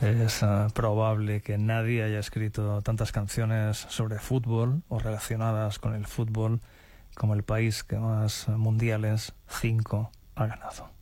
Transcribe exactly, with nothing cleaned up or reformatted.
Es uh, probable que nadie haya escrito tantas canciones sobre fútbol o relacionadas con el fútbol como el país que más mundiales, cinco, ha ganado.